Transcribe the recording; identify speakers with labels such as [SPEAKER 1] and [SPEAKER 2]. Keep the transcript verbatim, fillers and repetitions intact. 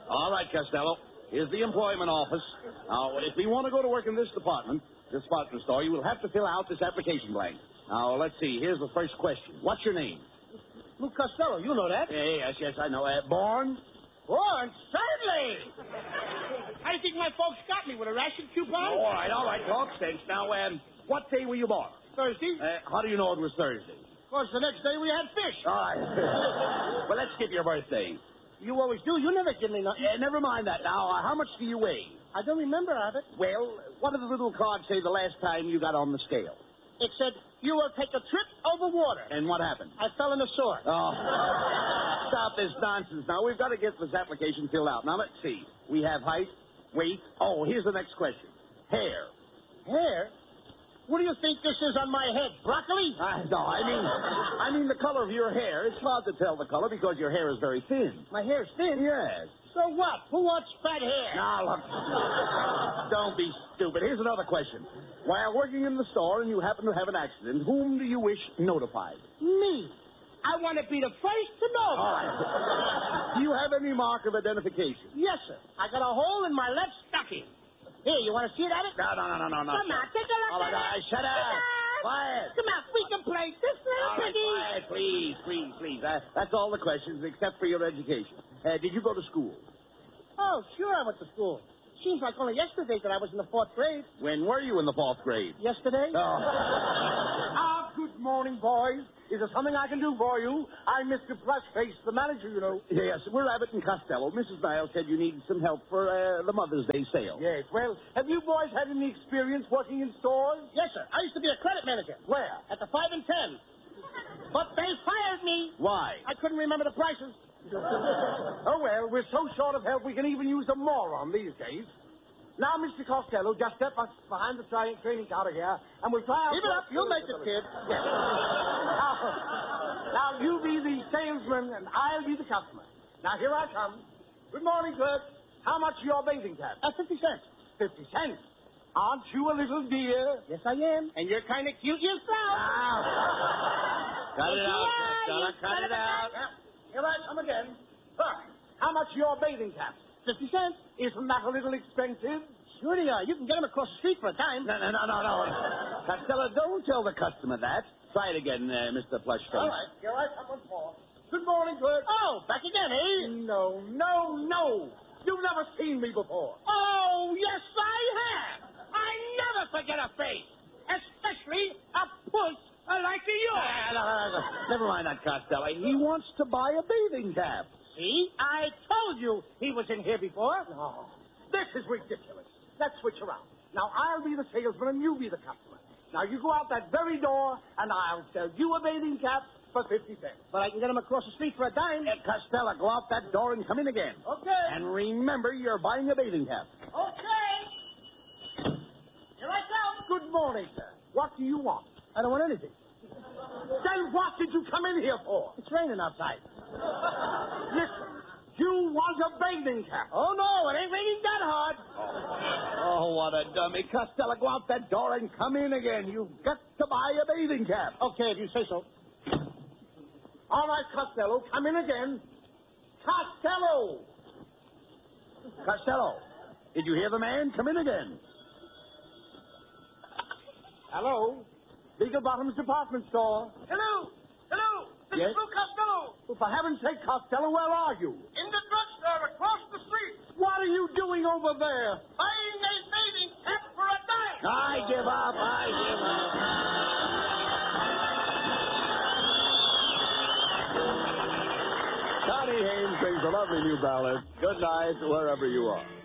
[SPEAKER 1] All right, Costello. Here's the employment office. Now, if you want to go to work in this department, this department store, you will have to fill out this application blank. Now, let's see. Here's the first question. What's your name?
[SPEAKER 2] Lou Costello, you know that.
[SPEAKER 1] Yes, yes, I know. Uh, born?
[SPEAKER 2] Born? Certainly. How do you think my folks got me, with a ration coupon?
[SPEAKER 1] All right, all right. Talk sense. Now, um, what day were you born?
[SPEAKER 2] Thursday.
[SPEAKER 1] Uh, how do you know it was Thursday?
[SPEAKER 2] Because the next day we had fish.
[SPEAKER 1] All right. Well, let's skip your birthday.
[SPEAKER 2] You always do. You never give me nothing.
[SPEAKER 1] Uh, never mind that. Now, uh, how much do you weigh?
[SPEAKER 2] I don't remember, Abbott.
[SPEAKER 1] Well, what did the little card say the last time you got on the scale?
[SPEAKER 2] It said, you will take a trip over water.
[SPEAKER 1] And what happened?
[SPEAKER 2] I fell in the sword.
[SPEAKER 1] Oh. Stop this nonsense. Now, we've got to get this application filled out. Now, let's see. We have height, weight. Oh, here's the next question. Hair.
[SPEAKER 2] Hair? What do you think this is on my head? Broccoli?
[SPEAKER 1] Uh, no, I mean, I mean the color of your hair. It's hard to tell the color because your hair is very thin.
[SPEAKER 2] My hair's thin?
[SPEAKER 1] Yes.
[SPEAKER 2] So what? Who wants fat hair?
[SPEAKER 1] Now, look. Don't be stupid. Here's another question. While working in the store and you happen to have an accident, whom do you wish notified?
[SPEAKER 2] Me. I want to be the first to know.
[SPEAKER 1] All right. Do you have any mark of identification?
[SPEAKER 2] Yes, sir. I got a hole in my left stocking. Here, you want to see it, Abbott?
[SPEAKER 1] No, no, no, no, no, no.
[SPEAKER 2] Come on, take a look
[SPEAKER 1] All right,
[SPEAKER 2] at
[SPEAKER 1] all right,
[SPEAKER 2] it.
[SPEAKER 1] shut up. Quiet.
[SPEAKER 2] Come on, we can play this little
[SPEAKER 1] All right,
[SPEAKER 2] piggy.
[SPEAKER 1] quiet, please, please, please. Uh, that's all the questions except for your education. Uh, did you go to school?
[SPEAKER 2] Oh, sure I went to school. Seems like only yesterday that I was in the fourth grade.
[SPEAKER 1] When were you in the fourth grade?
[SPEAKER 2] Yesterday?
[SPEAKER 1] Oh.
[SPEAKER 2] Ah, good morning, boys. Is there something I can do for you? I'm Mister Plushface, the manager, you know.
[SPEAKER 1] Yes, we're Abbott and Costello. Missus Niles said you needed some help for uh, the Mother's Day sale.
[SPEAKER 2] Yes, well, have you boys had any experience working in stores? Yes, sir. I used to be a credit manager.
[SPEAKER 1] Where?
[SPEAKER 2] At the five and ten. But they fired me.
[SPEAKER 1] Why?
[SPEAKER 2] I couldn't remember the prices.
[SPEAKER 3] Oh, well, we're so short of help we can even use a moron these days. Now, Mister Costello, just step up behind the tra- training counter here, and we'll try out...
[SPEAKER 2] Keep it up. You'll make it, kid.
[SPEAKER 3] Yes. Now, now, you be the salesman, and I'll be the customer. Now, here I come. Good morning, clerk. How much your bathing cap?
[SPEAKER 2] Uh, fifty cents.
[SPEAKER 3] Fifty cents. Aren't you a little dear?
[SPEAKER 2] Yes, I am. And you're kind of cute yourself.
[SPEAKER 1] Ah. Cut it out, Costello. Cut it out.
[SPEAKER 3] Here I come again. Look, how much your bathing cap?
[SPEAKER 2] Fifty cents.
[SPEAKER 3] Isn't that a little expensive?
[SPEAKER 2] Sure they are. You can get them across the street for a time.
[SPEAKER 1] No, no, no, no, no. Costello, don't tell the customer that. Try it again, uh, Mister Plushface.
[SPEAKER 3] All right, here I come once more. Good morning, clerk.
[SPEAKER 2] Oh, back again, eh?
[SPEAKER 3] No, no, no. You've never seen me before.
[SPEAKER 2] Oh, yes, I have. I never forget a face, especially a puss like you.
[SPEAKER 1] Ah, no, no, no. Never mind that, Costello. He wants to buy a bathing cap.
[SPEAKER 2] See? I told you he was in here before.
[SPEAKER 3] No, this is ridiculous. Let's switch around. Now, I'll be the salesman and you be the customer. Now, you go out that very door, and I'll sell you a bathing cap for fifty cents.
[SPEAKER 2] But I can get him across the street for a dime.
[SPEAKER 1] Uh, Costello, go out that door and come in again.
[SPEAKER 3] Okay.
[SPEAKER 1] And remember, you're buying a bathing cap.
[SPEAKER 3] Okay. Here I come. Good morning, sir. What do you want?
[SPEAKER 2] I don't want anything.
[SPEAKER 3] Then what did you come in here for?
[SPEAKER 2] It's raining outside.
[SPEAKER 3] Listen, you want a bathing cap.
[SPEAKER 2] Oh, no, it ain't raining that hard.
[SPEAKER 1] Oh, what a dummy. Costello, go out that door and come in again. You've got to buy a bathing cap.
[SPEAKER 2] Okay, if you say so.
[SPEAKER 3] All right, Costello, come in again. Costello!
[SPEAKER 1] Costello, did you hear the man? Come in again.
[SPEAKER 3] Hello? Beagle Bottoms Department Store.
[SPEAKER 4] Hello! Hello! This
[SPEAKER 1] Yes?
[SPEAKER 4] is Lou Costello!
[SPEAKER 3] Well, for heaven's sake, Costello, where are you?
[SPEAKER 4] In the drugstore across the street!
[SPEAKER 3] What are you doing over there?
[SPEAKER 4] Buying a bathing cap for a dime!
[SPEAKER 1] I give up. I give up. Connie Haynes sings a lovely new ballad, Good Night, Wherever You Are.